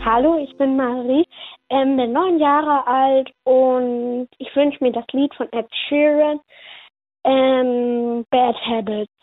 Hallo, ich bin Marie, bin 9 Jahre alt und ich wünsche mir das Lied von Ed Sheeran, Bad Habits.